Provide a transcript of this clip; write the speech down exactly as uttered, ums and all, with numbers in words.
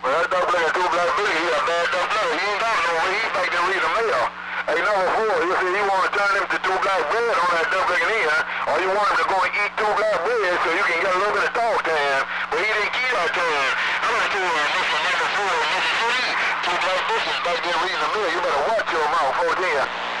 Well, that dog like a two black Billy. He a bad dog blood. He ain't got no way. He's back there reading the mail. Hey, number four, you see, you want to turn him to two black bread on that double in here, or you want him to go and eat two black bread so you can get a little bit of talk to him, but he didn't keep that to him. I'm going to do uh, Mister Number four, Mister Three, two black bushes back there reading the mail. You better watch your mouth, fourteen.